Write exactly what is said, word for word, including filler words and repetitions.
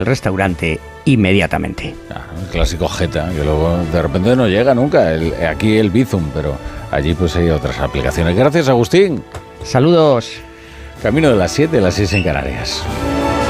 el restaurante inmediatamente. Ah, el clásico Jeta, que luego de repente no llega nunca. El, aquí el Bizum, pero allí pues hay otras aplicaciones. Gracias, Agustín. Saludos. Camino de las siete, las seis en Canarias.